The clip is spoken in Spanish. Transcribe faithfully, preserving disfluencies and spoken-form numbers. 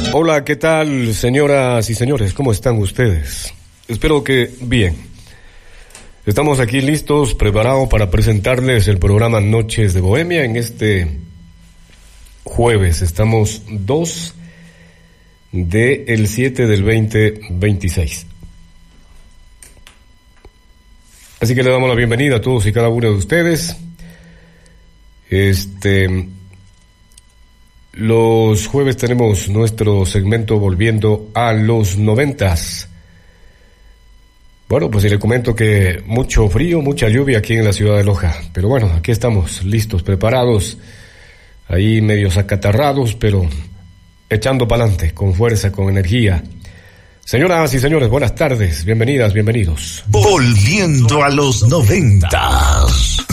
Hola, ¿qué tal, señoras y señores? ¿Cómo están ustedes? Espero que bien. Estamos aquí listos, preparados para presentarles el programa Noches de Bohemia en este jueves. Estamos dos del siete del veinte veintiséis. Así que le damos la bienvenida a todos y cada uno de ustedes. Este... Los jueves tenemos nuestro segmento Volviendo a los Noventas. Bueno, pues y le comento que mucho frío, mucha lluvia aquí en la ciudad de Loja. Pero bueno, aquí estamos, listos, preparados, ahí medios acatarrados, pero echando para adelante, con fuerza, con energía. Señoras y señores, buenas tardes, bienvenidas, bienvenidos. Volviendo a los Noventas.